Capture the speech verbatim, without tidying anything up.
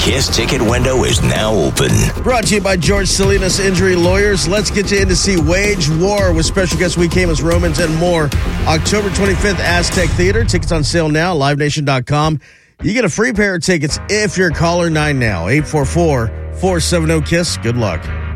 KISS ticket window is now open. Brought to you by George Salinas Injury Lawyers. Let's get you in to see Wage War with special guest We Came as Romans and more. October twenty-fifth, Aztec Theater. Tickets on sale now, live nation dot com. You get a free pair of tickets if you're caller nine now. eight four four, four seven zero, KISS. Good luck.